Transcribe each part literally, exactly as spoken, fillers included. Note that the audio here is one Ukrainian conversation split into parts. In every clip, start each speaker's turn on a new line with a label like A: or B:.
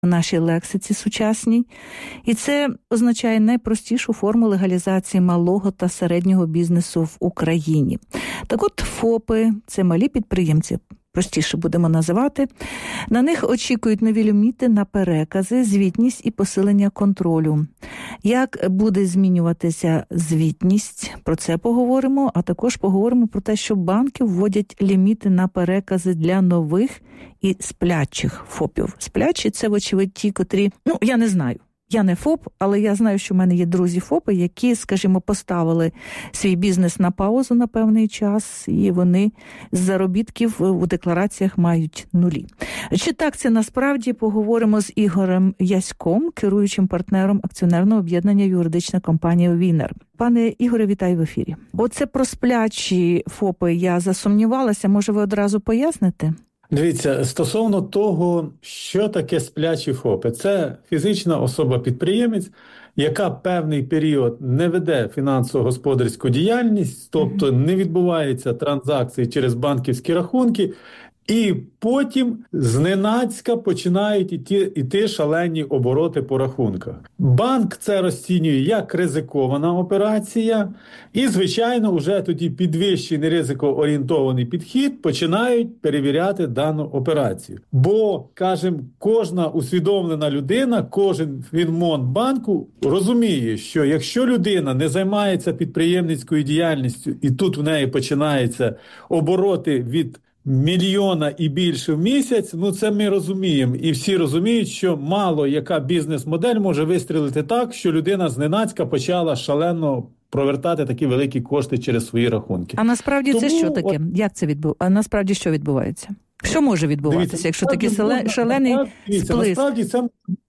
A: в нашій лексиці сучасній. І це означає найпростішу форму легалізації малого та середнього бізнесу в Україні. Так от ФОПи – це малі підприємці, простіше будемо називати. На них очікують нові ліміти на перекази, звітність і посилення контролю. Як буде змінюватися звітність, про це поговоримо, а також поговоримо про те, що банки вводять ліміти на перекази для нових і сплячих ФОПів. Сплячі – це, вочевидь, ті, котрі, ну, я не знаю. Я не ФОП, але я знаю, що в мене є друзі-ФОПи, які, скажімо, поставили свій бізнес на паузу на певний час, і вони з заробітків у деклараціях мають нулі. Чи так це насправді, поговоримо з Ігорем Яськом, керуючим партнером акціонерного об'єднання юридична компанія «Вінер». Пане Ігоре, вітаю в ефірі. Оце про сплячі ФОПи я засумнівалася, може ви одразу поясните?
B: Дивіться, стосовно того, що таке сплячі ФОПи. Це фізична особа-підприємець, яка певний період не веде фінансово-господарську діяльність, тобто не відбуваються транзакції через банківські рахунки, і потім зненацька починають іти, іти шалені обороти по рахунках. Банк це розцінює як ризикована операція, і, звичайно, вже тоді підвищений ризикоорієнтований підхід починають перевіряти дану операцію. Бо, кажемо, кожна усвідомлена людина, кожен фінмонбанку розуміє, що якщо людина не займається підприємницькою діяльністю, і тут в неї починаються обороти від мільйона і більше в місяць, ну це ми розуміємо. І всі розуміють, що мало яка бізнес-модель може вистрілити так, що людина зненацька почала шалено провертати такі великі кошти через свої рахунки.
A: А насправді
B: Тому,
A: це що таке?
B: от,
A: Як це відбу... А насправді що відбувається? Що може відбуватися,
B: дивіться,
A: якщо такий можна, шалений
B: дивіться,
A: сплеск?
B: Насправді це...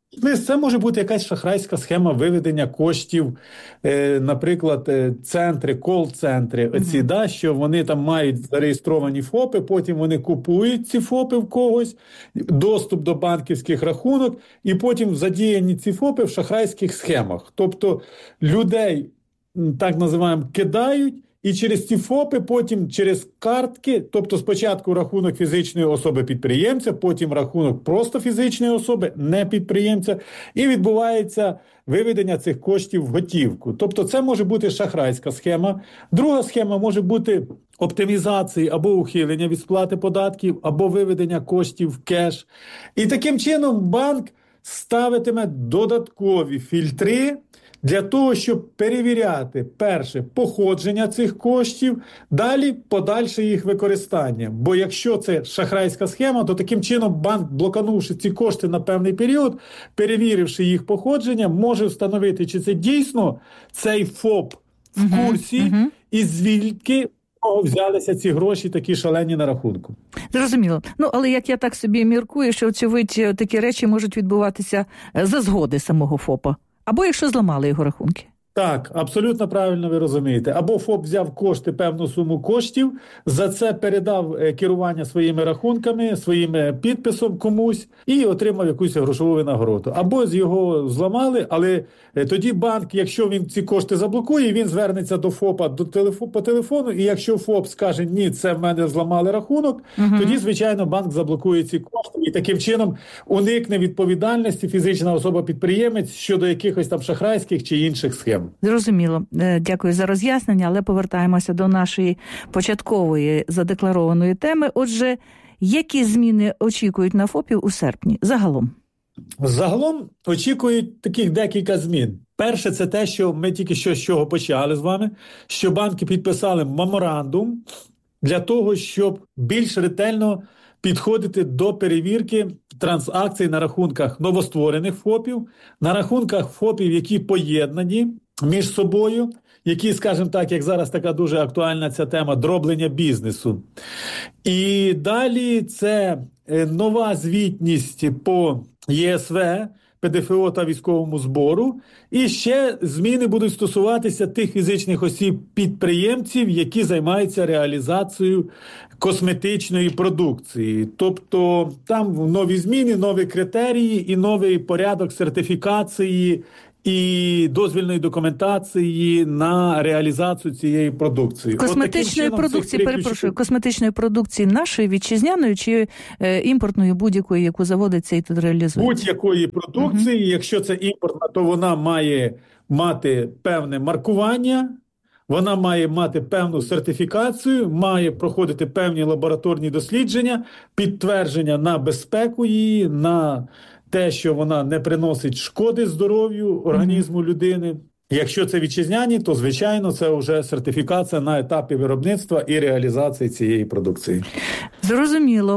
B: Це може бути якась шахрайська схема виведення коштів, е, наприклад, е, центри, кол-центри, оці, uh-huh. да, що вони там мають зареєстровані ФОПи, потім вони купують ці ФОПи в когось, доступ до банківських рахунок, і потім задіяні ці ФОПи в шахрайських схемах. Тобто людей, так називаємо, кидають, і через ці ФОПи, потім через картки, тобто спочатку рахунок фізичної особи-підприємця, потім рахунок просто фізичної особи, не підприємця, і відбувається виведення цих коштів в готівку. Тобто це може бути шахрайська схема. Друга схема може бути оптимізації або ухилення від сплати податків, або виведення коштів в кеш. І таким чином банк ставитиме додаткові фільтри для того, щоб перевіряти, перше, походження цих коштів, далі подальше їх використання. Бо якщо це шахрайська схема, то таким чином банк, блоканувши ці кошти на певний період, перевіривши їх походження, може встановити, чи це дійсно цей ФОП в курсі, uh-huh, uh-huh. і звідки взялися ці гроші такі шалені на рахунку.
A: Зрозуміло. Ну, але як я так собі міркую, що очевидь такі речі можуть відбуватися за згоди самого ФОПа. Або якщо зламали його рахунки.
B: Так, абсолютно правильно ви розумієте. Або ФОП взяв кошти, певну суму коштів, за це передав керування своїми рахунками, своїм підписом комусь і отримав якусь грошову винагороду. Або з його зламали, але тоді банк, якщо він ці кошти заблокує, він звернеться до ФОПа до телефо, по телефону, і якщо ФОП скаже, ні, це в мене зламали рахунок, угу. тоді, звичайно, банк заблокує ці кошти і таким чином уникне відповідальності фізична особа-підприємець щодо якихось там шахрайських чи інших схем.
A: Зрозуміло. Дякую за роз'яснення, але повертаємося до нашої початкової задекларованої теми. Отже, які зміни очікують на ФОПів у серпні? Загалом?
B: Загалом очікують таких декілька змін. Перше, це те, що ми тільки що з чого почали з вами, що банки підписали меморандум для того, щоб більш ретельно підходити до перевірки транзакцій на рахунках новостворених ФОПів, на рахунках ФОПів, які поєднані між собою, які, скажімо так, як зараз така дуже актуальна ця тема, дроблення бізнесу. І далі це нова звітність по ЄСВ, ПДФО та військовому збору. І ще зміни будуть стосуватися тих фізичних осіб-підприємців, які займаються реалізацією косметичної продукції. Тобто там нові зміни, нові критерії і новий порядок сертифікації і дозвільної документації на реалізацію цієї продукції.
A: Косметичної продукції, перепрошую, косметичної продукції нашої, вітчизняної чи е, імпортної будь-якої, яку заводиться і тут реалізується?
B: Будь-якої продукції, угу. Якщо це імпортна, то вона має мати певне маркування, вона має мати певну сертифікацію, має проходити певні лабораторні дослідження, підтвердження на безпеку її, на те, що вона не приносить шкоди здоров'ю організму людини. Якщо це вітчизняні, то, звичайно, це вже сертифікація на етапі виробництва і реалізації цієї продукції.
A: Зрозуміло.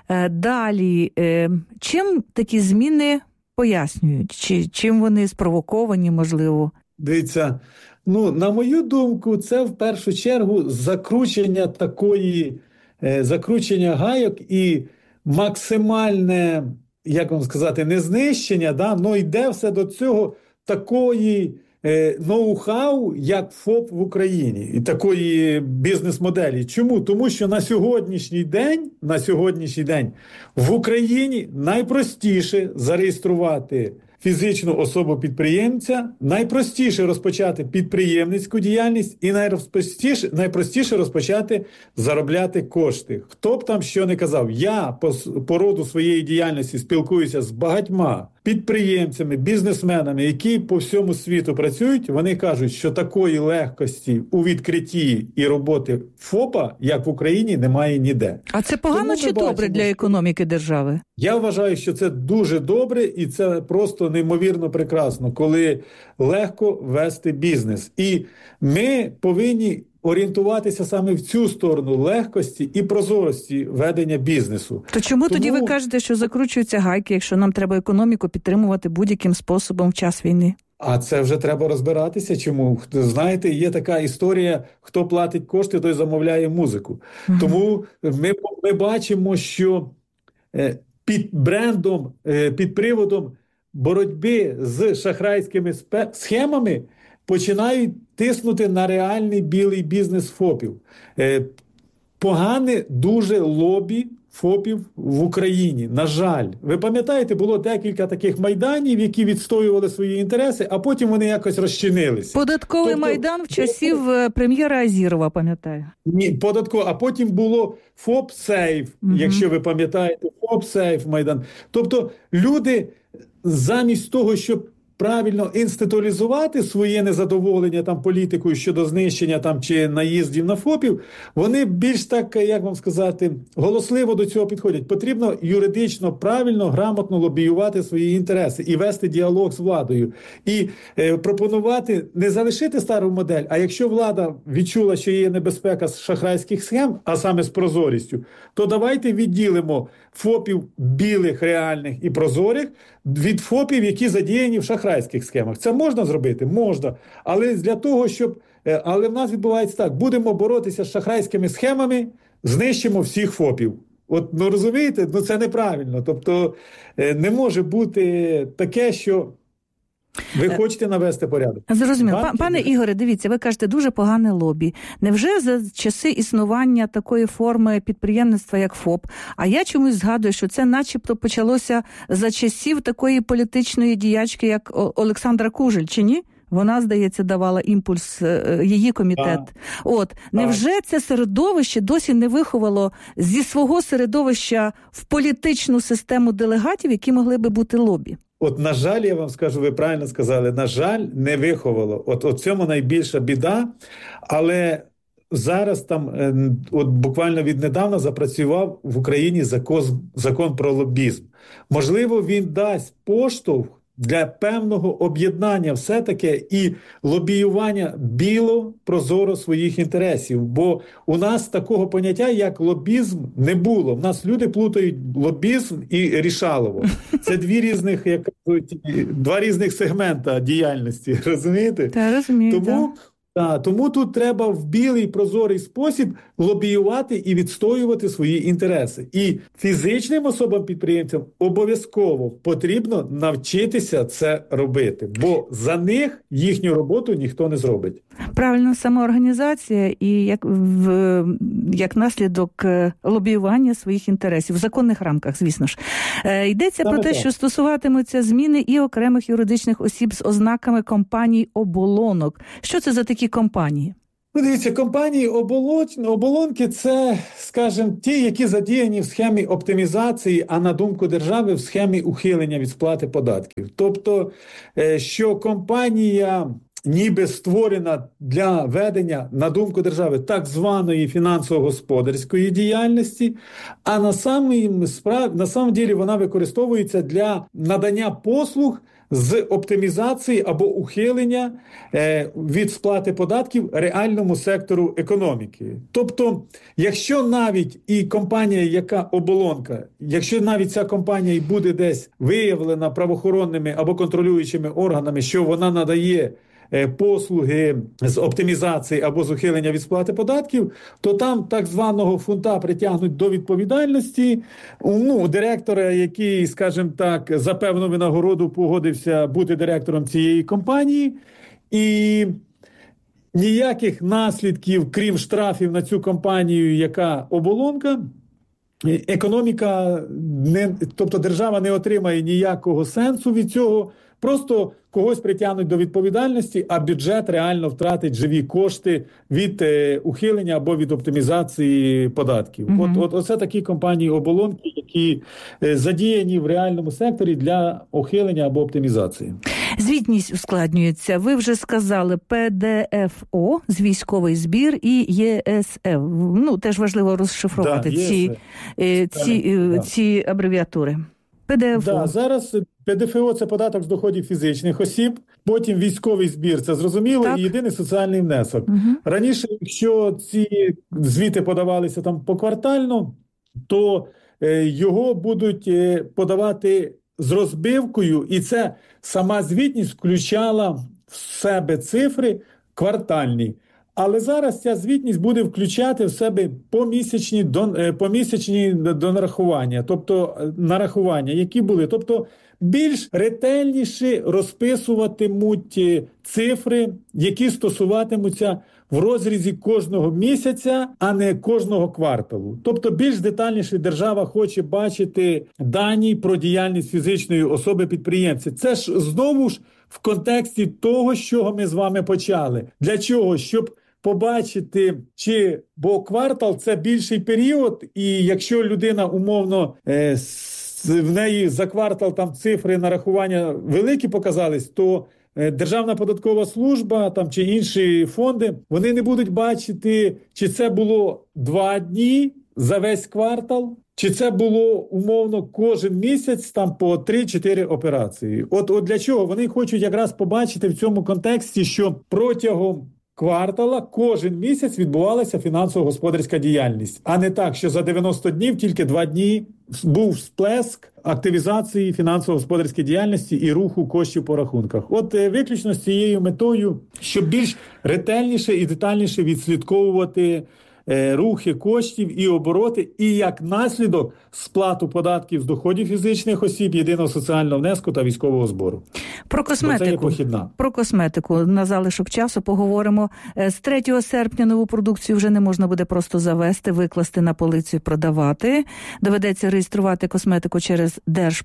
A: Далі, чим такі зміни пояснюють? Чи, чим вони спровоковані, можливо?
B: Дивіться, ну, на мою думку, це в першу чергу закручення такої, закручення гайок і максимальне, як вам сказати, не знищення, да, но йде все до цього такої е, ноу-хау, як ФОП в Україні, і такої бізнес-моделі. Чому? Тому що на сьогоднішній день, на сьогоднішній день в Україні найпростіше зареєструвати фізичну особу-підприємця, найпростіше розпочати підприємницьку діяльність і найпростіше, найпростіше розпочати заробляти кошти. Хто б там що не казав, я по, по роду своєї діяльності спілкуюся з багатьма підприємцями, бізнесменами, які по всьому світу працюють, вони кажуть, що такої легкості у відкритті і роботи ФОПа, як в Україні, немає ніде.
A: А це погано чи добре бачимо, для економіки держави?
B: Я вважаю, що це дуже добре і це просто неймовірно прекрасно, коли легко вести бізнес. І ми повинні орієнтуватися саме в цю сторону легкості і прозорості ведення бізнесу.
A: То чому Тому... тоді ви кажете, що закручуються гайки, якщо нам треба економіку підтримувати будь-яким способом в час війни?
B: А це вже треба розбиратися. Чому? Знаєте, є така історія, хто платить кошти, той замовляє музику. Угу. Тому ми, ми бачимо, що під брендом, під приводом боротьби з шахрайськими схемами починають тиснути на реальний білий бізнес ФОПів. Погане дуже лобі ФОПів в Україні, на жаль. Ви пам'ятаєте, було декілька таких майданів, які відстоювали свої інтереси, а потім вони якось розчинилися.
A: Податковий тобто, майдан в часів прем'єра Азірова, пам'ятаю.
B: Ні, податковий, а потім було ФОП-сейф, угу. Якщо ви пам'ятаєте, ФОП-сейф майдан. Тобто люди замість того, щоб правильно інституалізувати своє незадоволення там політикою щодо знищення там чи наїздів на ФОПів, вони більш так, як вам сказати, голосливо до цього підходять. Потрібно юридично, правильно, грамотно лобіювати свої інтереси і вести діалог з владою. І е, пропонувати не залишити стару модель, а якщо влада відчула, що є небезпека з шахрайських схем, а саме з прозорістю, то давайте відділимо ФОПів білих, реальних і прозорих від ФОПів, які задіяні в шахрайських схемах. Це можна зробити? Можна. Але для того, щоб... Але в нас відбувається так. Будемо боротися з шахрайськими схемами, знищимо всіх ФОПів. От, ну розумієте? Ну це неправильно. Тобто не може бути таке, що ви хочете навести порядок.
A: Зрозуміло. Банки... Пане Ігоре, дивіться, ви кажете, дуже погане лобі. Невже за часи існування такої форми підприємництва, як ФОП, а я чомусь згадую, що це начебто почалося за часів такої політичної діячки, як Олександра Кужель, чи ні? Вона, здається, давала імпульс, її комітет. А, От, невже а. це середовище досі не виховало зі свого середовища в політичну систему делегатів, які могли би бути лобі?
B: От, на жаль, я вам скажу, ви правильно сказали, на жаль, не виховало. От у цьому найбільша біда, але зараз там, от буквально віднедавна запрацював в Україні закон, закон про лобізм. Можливо, він дасть поштовх для певного об'єднання все-таки і лобіювання біло, прозоро своїх інтересів. Бо у нас такого поняття, як лобізм, не було. У нас люди плутають лобізм і рішалово. Це дві різних, як кажуть, два різних сегмента діяльності, розумієте?
A: Та, розумію,
B: Тому, Так, тому тут треба в білий прозорий спосіб лобіювати і відстоювати свої інтереси. І фізичним особам-підприємцям обов'язково потрібно навчитися це робити, бо за них їхню роботу ніхто не зробить.
A: Правильно, самоорганізація і як, в, як наслідок лобіювання своїх інтересів в законних рамках, звісно ж. Е, йдеться Саме про те, так. що стосуватимуться зміни і окремих юридичних осіб з ознаками компаній-оболонок. Що це за такі компанії?
B: Ну, дивіться, компанії оболонки – це, скажімо, ті, які задіяні в схемі оптимізації, а на думку держави, в схемі ухилення від сплати податків. Тобто, що компанія ніби створена для ведення, на думку держави, так званої фінансово-господарської діяльності, а на самому справ... на самом ділі вона використовується для надання послуг з оптимізації або ухилення е, від сплати податків реальному сектору економіки. Тобто, якщо навіть і компанія, яка оболонка, якщо навіть ця компанія і буде десь виявлена правоохоронними або контролюючими органами, що вона надає послуги з оптимізації або з ухилення від сплати податків, то там так званого фунта притягнуть до відповідальності. Ну, директора, який, скажімо так, за певну винагороду погодився бути директором цієї компанії, і ніяких наслідків, крім штрафів на цю компанію, яка оболонка, економіка, не, тобто держава не отримає ніякого сенсу від цього, просто когось притягнуть до відповідальності, а бюджет реально втратить живі кошти від е, ухилення або від оптимізації податків. Mm-hmm. От, от оце такі компанії-оболонки, які е, задіяні в реальному секторі для ухилення або оптимізації.
A: Звітність ускладнюється. Ви вже сказали пе де еф о, з військовий збір, і є ес еф. Ну, теж важливо розшифрувати да, ці, е, ці, е, да. ці абревіатури. пе де еф о.
B: Да, зараз пе де еф о – це податок з доходів фізичних осіб, потім військовий збір, це зрозуміло, так. І єдиний соціальний внесок. Угу. Раніше, якщо ці звіти подавалися там поквартально, то е, його будуть е, подавати з розбивкою, і це сама звітність включала в себе цифри квартальні. Але зараз ця звітність буде включати в себе помісячні, помісячні донарахування, тобто нарахування, які були. Тобто більш ретельніше розписуватимуть цифри, які стосуватимуться в розрізі кожного місяця, а не кожного кварталу. Тобто більш детальніше держава хоче бачити дані про діяльність фізичної особи-підприємця. Це ж знову ж в контексті того, з чого ми з вами почали. Для чого? Щоб побачити, чи, бо квартал – це більший період, і якщо людина умовно, е, в неї за квартал там цифри нарахування великі показались, то е, Державна податкова служба там, чи інші фонди, вони не будуть бачити, чи це було два дні за весь квартал, чи це було умовно кожен місяць там по три-чотири операції. От, от для чого? Вони хочуть якраз побачити в цьому контексті, що протягом квартала кожен місяць відбувалася фінансово-господарська діяльність, а не так, що за дев'яносто днів тільки два дні був сплеск активізації фінансово-господарської діяльності і руху коштів по рахунках. От е, виключно з цією метою, щоб більш ретельніше і детальніше відслідковувати е, рухи коштів і обороти, і як наслідок сплату податків з доходів фізичних осіб, єдиного соціального внеску та військового збору.
A: Про косметику. Про косметику на залишок часу поговоримо. З третього серпня нову продукцію вже не можна буде просто завести, викласти на полицю і продавати. Доведеться реєструвати косметику через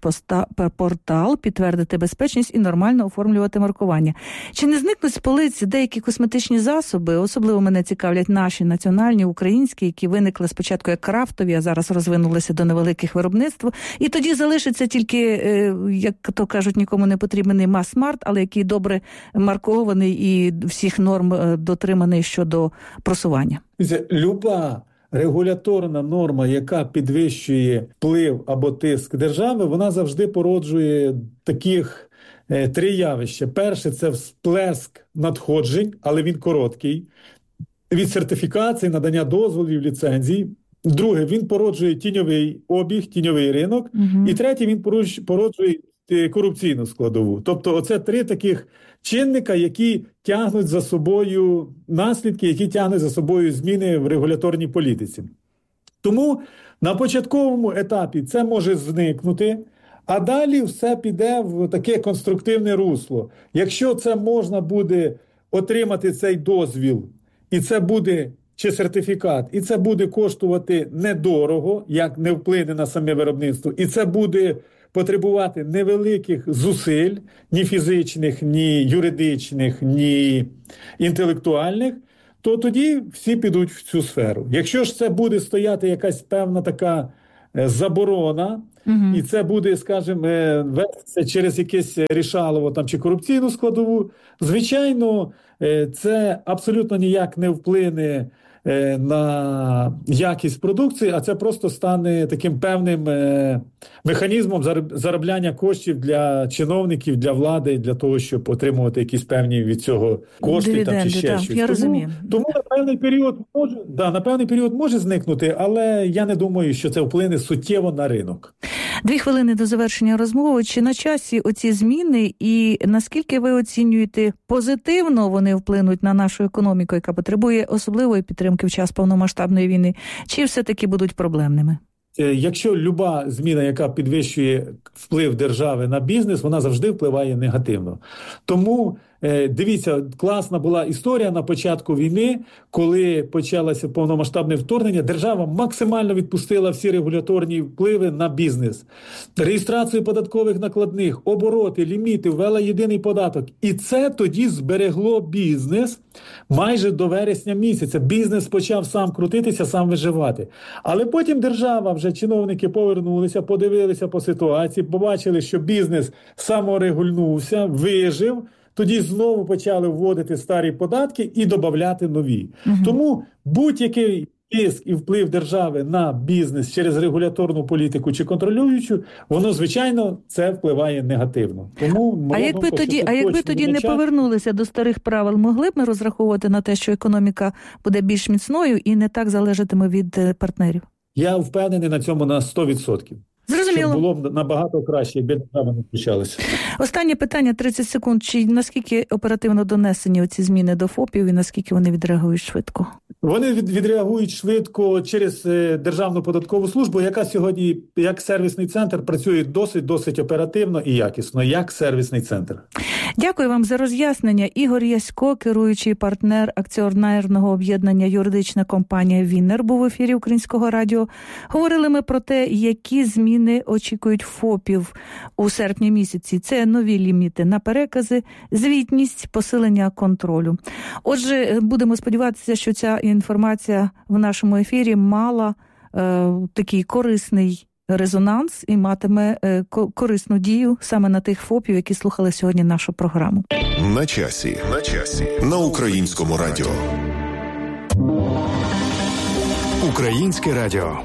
A: Держпортал, підтвердити безпечність і нормально оформлювати маркування. Чи не зникнуть з полиці деякі косметичні засоби? Особливо мене цікавлять наші національні, українські, які виникли спочатку як крафтові, а зараз розвинулися до невеликих виробництв. І тоді залишиться тільки, як то кажуть, нікому не потрібний мас-март, але який добре маркований і всіх норм дотриманий щодо просування.
B: Люба регуляторна норма, яка підвищує вплив або тиск держави, вона завжди породжує таких е, три явища. Перше – це всплеск надходжень, але він короткий, від сертифікації, надання дозволів, ліцензій. Друге, він породжує тіньовий обіг, тіньовий ринок. Угу. І третє, він породжує корупційну складову. Тобто оце три таких чинника, які тягнуть за собою наслідки, які тягнуть за собою зміни в регуляторній політиці. Тому на початковому етапі це може зникнути, а далі все піде в таке конструктивне русло. Якщо це можна буде отримати цей дозвіл, і це буде чи сертифікат, і це буде коштувати недорого, як не вплине на саме виробництво, і це буде потребувати невеликих зусиль, ні фізичних, ні юридичних, ні інтелектуальних, то тоді всі підуть в цю сферу. Якщо ж це буде стояти якась певна така заборона, угу. і це буде, скажімо, вестися через якесь рішалово там, чи корупційну складову, звичайно, це абсолютно ніяк не вплине на якість продукції, а це просто стане таким певним механізмом заробляння коштів для чиновників, для влади, для того, щоб отримувати якісь певні від цього кошти.
A: Дивіденди,
B: там, чи ще
A: да,
B: щось.
A: Я
B: тому,
A: розумію.
B: Тому на певний період може, да, на певний період може зникнути, але я не думаю, що це вплине суттєво на ринок.
A: Дві хвилини до завершення розмови. Чи на часі оці зміни і наскільки ви оцінюєте позитивно вони вплинуть на нашу економіку, яка потребує особливої підтримки в час повномасштабної війни, чи все-таки будуть проблемними?
B: Якщо люба зміна, яка підвищує вплив держави на бізнес, вона завжди впливає негативно. Тому, дивіться, класна була історія на початку війни, коли почалося повномасштабне вторгнення, держава максимально відпустила всі регуляторні впливи на бізнес. Реєстрацію податкових накладних, обороти, ліміти, ввела єдиний податок. І це тоді зберегло бізнес майже до вересня місяця. Бізнес почав сам крутитися, сам виживати. Але потім держава, вже чиновники повернулися, подивилися по ситуації, побачили, що бізнес саморегульнувся, вижив, тоді знову почали вводити старі податки і додавати нові. Угу. Тому будь-який тиск і вплив держави на бізнес через регуляторну політику чи контролюючу, воно, звичайно, це впливає негативно. Тому,
A: а якби думка, тоді, а якби тоді не час... повернулися до старих правил, могли б ми розраховувати на те, що економіка буде більш міцною і не так залежатиме від партнерів? Я
B: впевнений на цьому на сто відсотків.
A: Зрозуміло.
B: Щоб було б набагато краще, якби держава не включалася.
A: Останнє питання, тридцять секунд. Чи наскільки оперативно донесені оці зміни до ФОПів і наскільки вони відреагують швидко?
B: Вони від, відреагують швидко через е, Державну податкову службу, яка сьогодні, як сервісний центр, працює досить-досить оперативно і якісно, як сервісний центр.
A: Дякую вам за роз'яснення. Ігор Ясько, керуючий партнер акціонерного об'єднання «Юридична компанія Віннер», був в ефірі Українського радіо. Говорили ми про те, які зміни очікують ФОПів у серпні місяці. Це нові ліміти на перекази, звітність, посилення контролю. Отже, будемо сподіватися, що ця інформація в нашому ефірі мала е, такий корисний резонанс і матиме е, корисну дію саме на тих ФОПів, які слухали сьогодні нашу програму.
C: На часі. На часі. На Українському радіо. Українське радіо.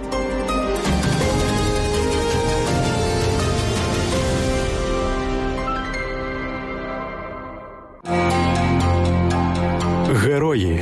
C: Герої.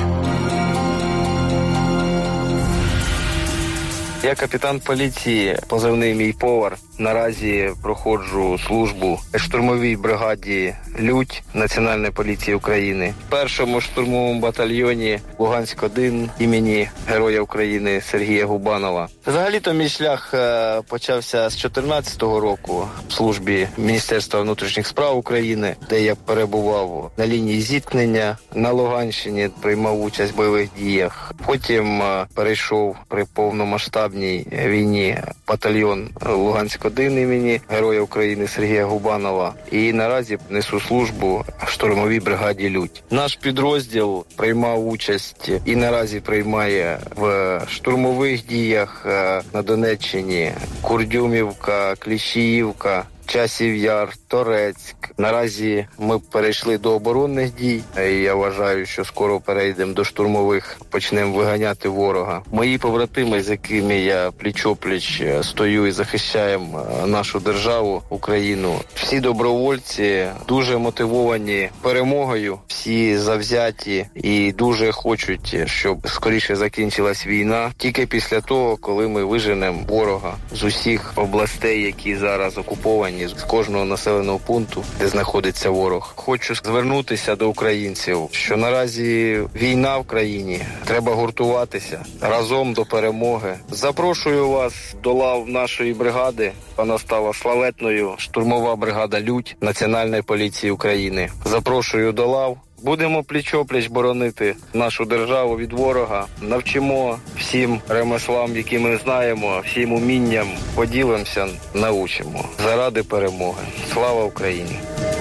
D: Я капітан поліції, позивний мій повар. Наразі проходжу службу в штурмовій бригаді «Людь» Національної поліції України. В першому штурмовому батальйоні Луганськ один імені Героя України Сергія Губанова. Взагалі-то мій шлях почався з чотирнадцятого року в службі Міністерства внутрішніх справ України, де я перебував на лінії зіткнення на Луганщині, приймав участь в бойових діях. Потім перейшов при повномасштабній війні батальйон Луганськ один імені Героя України Сергія Губанова. І наразі несу службу в штурмовій бригаді «Людь». Наш підрозділ приймав участь і наразі приймає в штурмових діях на Донеччині: Курдюмівка, Кліщіївка, Часів Яр Торецьк. Наразі ми перейшли до оборонних дій. І я вважаю, що скоро перейдемо до штурмових, почнемо виганяти ворога. Мої побратими, з якими я пліч-о-пліч стою і захищаємо нашу державу, Україну, всі добровольці дуже мотивовані перемогою, всі завзяті і дуже хочуть, щоб скоріше закінчилась війна. Тільки після того, коли ми виженемо ворога з усіх областей, які зараз окуповані, з кожного населеного пункту, де знаходиться ворог. Хочу звернутися до українців, що наразі війна в країні, треба гуртуватися разом до перемоги. Запрошую вас до лав нашої бригади. Вона стала славетною, штурмова бригада «Людь» Національної поліції України. Запрошую до лав. Будемо пліч-о-пліч боронити нашу державу від ворога. Навчимо всім ремеслам, які ми знаємо, всім умінням, поділимося, научимо. Заради перемоги. Слава Україні!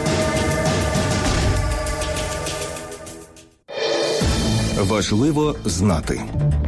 C: Важливо знати.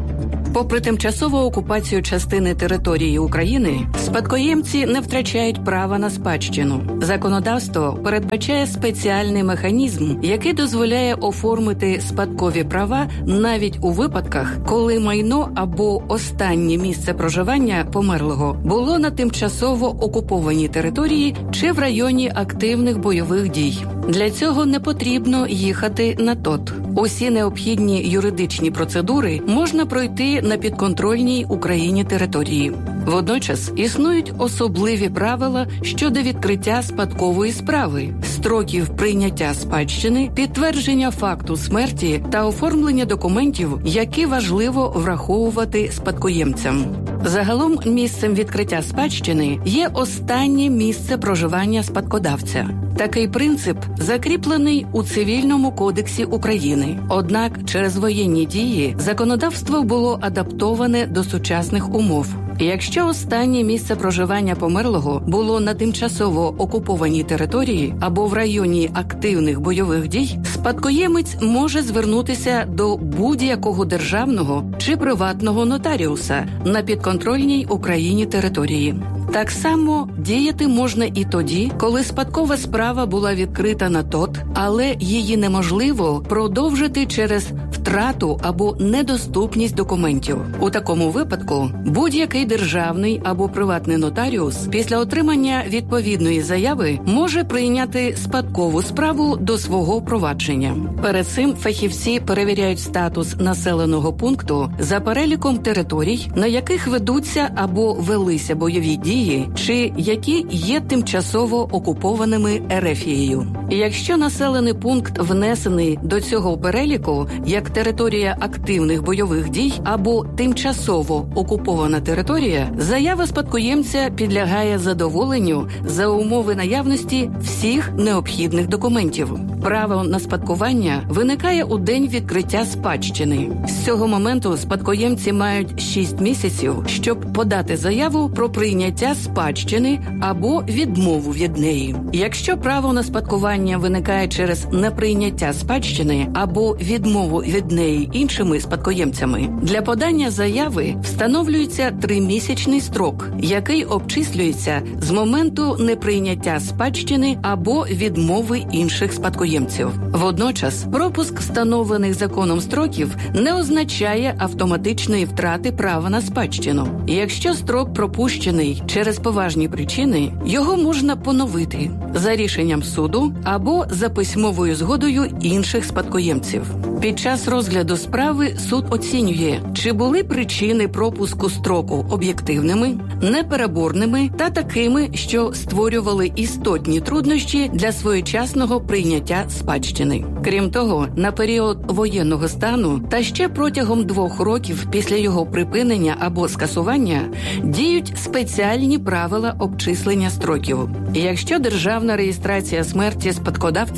E: Попри тимчасову окупацію частини території України, спадкоємці не втрачають права на спадщину. Законодавство передбачає спеціальний механізм, який дозволяє оформити спадкові права навіть у випадках, коли майно або останнє місце проживання померлого було на тимчасово окупованій території чи в районі активних бойових дій. Для цього не потрібно їхати на ТОТ. Усі необхідні юридичні процедури можна пройти на підконтрольній Україні території. Водночас існують особливі правила щодо відкриття спадкової справи, строків прийняття спадщини, підтвердження факту смерті та оформлення документів, які важливо враховувати спадкоємцям. Загалом місцем відкриття спадщини є останнє місце проживання спадкодавця. Такий принцип закріплений у Цивільному кодексі України. Однак через воєнні дії законодавство було адаптоване до сучасних умов. Якщо останнє місце проживання померлого було на тимчасово окупованій території або в районі активних бойових дій, спадкоємець може звернутися до будь-якого державного чи приватного нотаріуса на підконтрольній Україні території. Так само діяти можна і тоді, коли спадкова справа була відкрита на ТОТ, але її неможливо продовжити через втрату або недоступність документів. У такому випадку будь-який державний або приватний нотаріус після отримання відповідної заяви може прийняти спадкову справу до свого провадження. Перед цим фахівці перевіряють статус населеного пункту за переліком територій, на яких ведуться або велися бойові дії, чи які є тимчасово окупованими Ерефією. Якщо населений пункт внесений до цього переліку як територія активних бойових дій або тимчасово окупована територія, заява спадкоємця підлягає задоволенню за умови наявності всіх необхідних документів. Право на спадкування виникає у день відкриття спадщини. З цього моменту спадкоємці мають шість місяців, щоб подати заяву про прийняття спадщини або відмову від неї. Якщо право на спадкування виникає через неприйняття спадщини або відмову від неї іншими спадкоємцями, для подання заяви встановлюється тримісячний строк, який обчислюється з моменту неприйняття спадщини або відмови інших спадкоємців. Водночас, пропуск встановлених законом строків не означає автоматичної втрати права на спадщину. Якщо строк пропущений через поважні причини, його можна поновити за рішенням суду або за письмовою згодою інших спадкоємців. Під час розгляду справи суд оцінює, чи були причини пропуску строку об'єктивними, непереборними та такими, що створювали істотні труднощі для своєчасного прийняття спадщини. Крім того, на період воєнного стану та ще протягом двох років після його припинення або скасування діють спеціальні правила обчислення строків. Якщо державна реєстрація смерті спадкодавця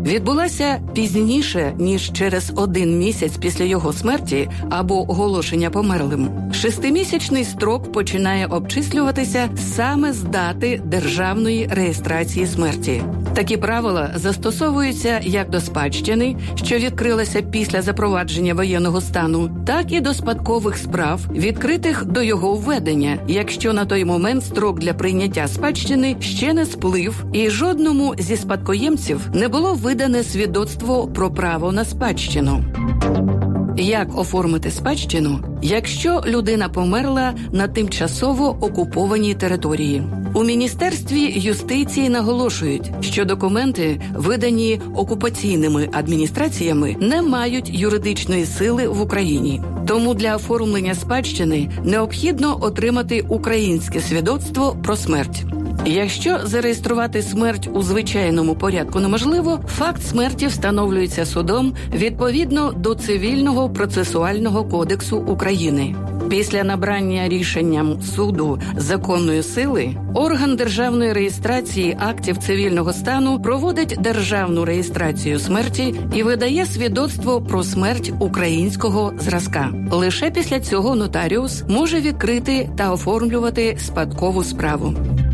E: відбулася пізніше, ніж через один місяць після його смерті або оголошення померлим, шестимісячний строк починає обчислюватися саме з дати державної реєстрації смерті. Такі правила застосовуються як до спадщини, що відкрилася після запровадження воєнного стану, так і до спадкових справ, відкритих до його введення, якщо на той момент строк для прийняття спадщини ще не сплив і жодному зі спадкоємців не було видане свідоцтво про право на спадщину. Як оформити спадщину, якщо людина померла на тимчасово окупованій території? У Міністерстві юстиції наголошують, що документи, видані окупаційними адміністраціями, не мають юридичної сили в Україні. Тому для оформлення спадщини необхідно отримати українське свідоцтво про смерть. Якщо зареєструвати смерть у звичайному порядку неможливо, факт смерті встановлюється судом відповідно до Цивільного процесуального кодексу України. Після набрання рішенням суду законної сили, орган державної реєстрації актів цивільного стану проводить державну реєстрацію смерті і видає свідоцтво про смерть українського зразка. Лише після цього нотаріус може відкрити та оформлювати спадкову справу.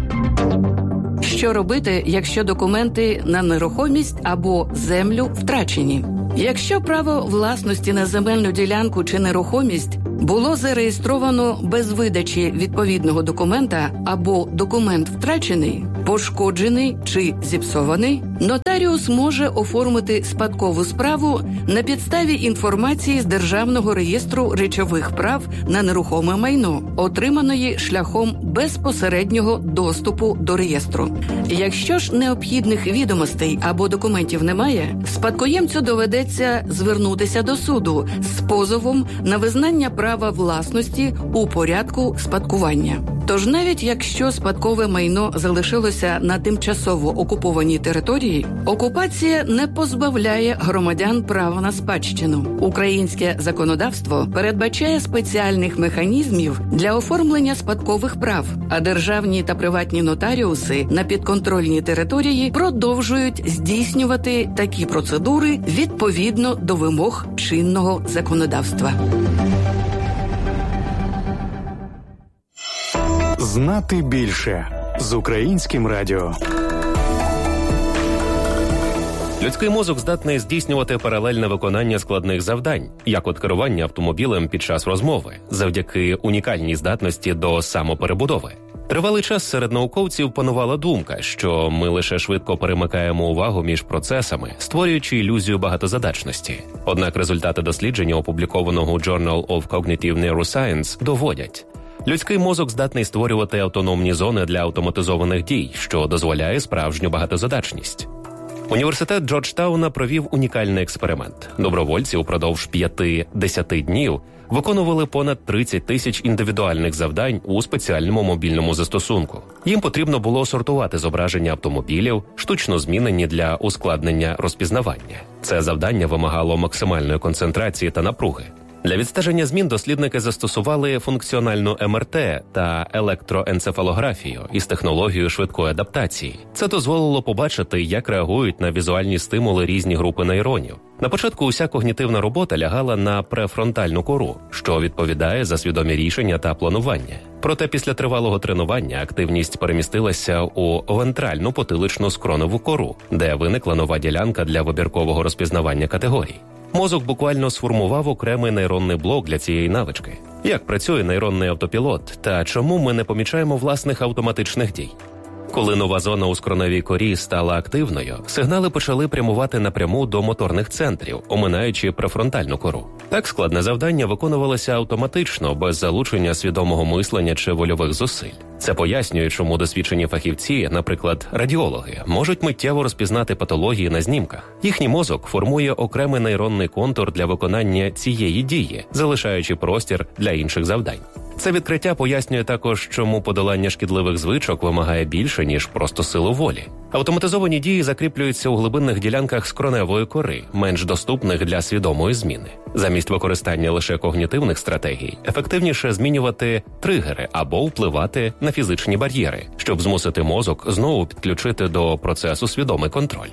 E: Що робити, якщо документи на нерухомість або землю втрачені? Якщо право власності на земельну ділянку чи нерухомість було зареєстровано без видачі відповідного документа або документ втрачений, пошкоджений чи зіпсований, нотаріус може оформити спадкову справу на підставі інформації з Державного реєстру речових прав на нерухоме майно, отриманої шляхом безпосереднього доступу до реєстру. Якщо ж необхідних відомостей або документів немає, спадкоємцю доведеться звернутися до суду з позовом на визнання права власності у порядку спадкування. Тож навіть якщо спадкове майно залишилося на тимчасово окупованій території, окупація не позбавляє громадян права на спадщину. Українське законодавство передбачає спеціальних механізмів для оформлення спадкових прав, а державні та приватні нотаріуси на підконтрольній території продовжують здійснювати такі процедури відповідно до вимог чинного законодавства.
F: Знати більше з Українським радіо.
G: Людський мозок здатний здійснювати паралельне виконання складних завдань, як от керування автомобілем під час розмови, завдяки унікальній здатності до самоперебудови. Тривалий час серед науковців панувала думка, що ми лише швидко перемикаємо увагу між процесами, створюючи ілюзію багатозадачності. Однак результати дослідження, опублікованого у Journal of Cognitive Neuroscience, доводять, людський мозок здатний створювати автономні зони для автоматизованих дій, що дозволяє справжню багатозадачність. Університет Джорджтауна провів унікальний експеримент. Добровольці упродовж п'яти-десяти днів виконували понад тридцять тисяч індивідуальних завдань у спеціальному мобільному застосунку. Їм потрібно було сортувати зображення автомобілів, штучно змінені для ускладнення розпізнавання. Це завдання вимагало максимальної концентрації та напруги. Для відстеження змін дослідники застосували функціональну ем ер те та електроенцефалографію із технологією швидкої адаптації. Це дозволило побачити, як реагують на візуальні стимули різні групи нейронів. На початку уся когнітивна робота лягала на префронтальну кору, що відповідає за свідомі рішення та планування. Проте після тривалого тренування активність перемістилася у вентральну потиличну скроневу кору, де виникла нова ділянка для вибіркового розпізнавання категорій. Мозок буквально сформував окремий нейронний блок для цієї навички. Як працює нейронний автопілот та чому ми не помічаємо власних автоматичних дій? Коли нова зона у скроневій корі стала активною, сигнали почали прямувати напряму до моторних центрів, оминаючи префронтальну кору. Так складне завдання виконувалося автоматично, без залучення свідомого мислення чи вольових зусиль. Це пояснює, чому досвідчені фахівці, наприклад, радіологи, можуть миттєво розпізнати патології на знімках. Їхній мозок формує окремий нейронний контур для виконання цієї дії, залишаючи простір для інших завдань. Це відкриття пояснює також, чому подолання шкідливих звичок вимагає більше, ніж просто силу волі. Автоматизовані дії закріплюються у глибинних ділянках скроневої кори, менш доступних для свідомої зміни. Замість використання лише когнітивних стратегій, ефективніше змінювати тригери або впливати на фізичні бар'єри, щоб змусити мозок знову підключити до процесу свідомий контроль.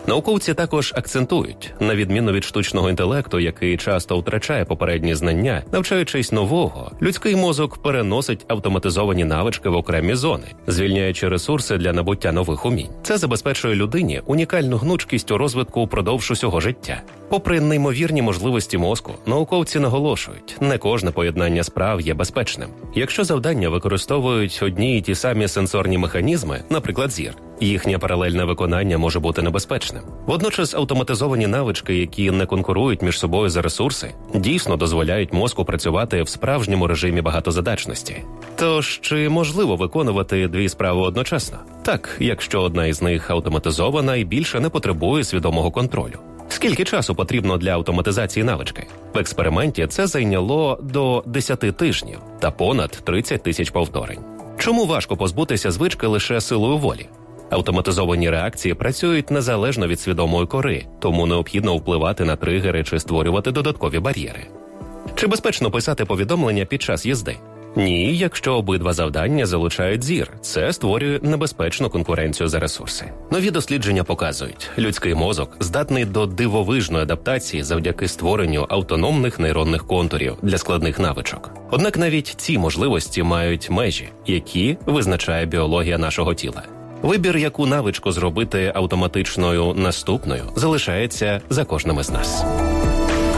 G: Науковці також акцентують, на відміну від штучного інтелекту, який часто втрачає попередні знання, навчаючись нового, людський мозок переносить автоматизовані навички в окремі зони, звільняючи ресурси для набуття нових умінь. Це забезпечує людині унікальну гнучкість у розвитку упродовж усього життя. Попри неймовірні можливості мозку, науковці наголошують, не кожне поєднання справ є безпечним. Якщо завдання використовують одні й ті самі сенсорні механізми, наприклад, зір, їхнє паралельне виконання може бути небезпечним. Водночас автоматизовані навички, які не конкурують між собою за ресурси, дійсно дозволяють мозку працювати в справжньому режимі багатозадачності. Тож, чи можливо виконувати дві справи одночасно? Так, якщо одна із них автоматизована і більше не потребує свідомого контролю. Скільки часу потрібно для автоматизації навички? В експерименті це зайняло до десяти тижнів та понад тридцять тисяч повторень. Чому важко позбутися звички лише силою волі? Автоматизовані реакції працюють незалежно від свідомої кори, тому необхідно впливати на тригери чи створювати додаткові бар'єри. Чи безпечно писати повідомлення під час їзди? Ні, якщо обидва завдання залучають зір. Це створює небезпечну конкуренцію за ресурси. Нові дослідження показують, людський мозок здатний до дивовижної адаптації завдяки створенню автономних нейронних контурів для складних навичок. Однак навіть ці можливості мають межі, які визначає біологія нашого тіла. Вибір, яку навичку зробити автоматичною наступною, залишається за кожним із нас.